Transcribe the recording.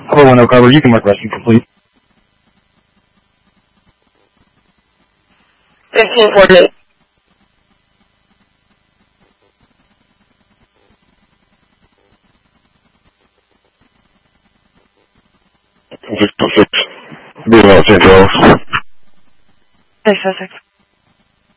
Hello, no cover. You can mark rescue complete. 1548. Be Los Angeles. 606.